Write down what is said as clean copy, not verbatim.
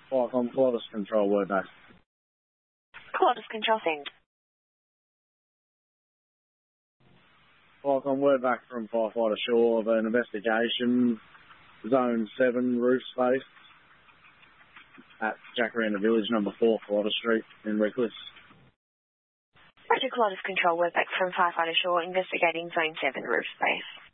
Qualcomm Qualtis Control, word back. Qualtis Control, send. Qualcomm, word back from Firefighter Shaw of an investigation, Zone 7 roof space at Jacaranda Village, number 4, Qualtis Street in Redcliffe. Roger, Qualtis Control, word back from Firefighter Shaw, investigating Zone 7 roof space.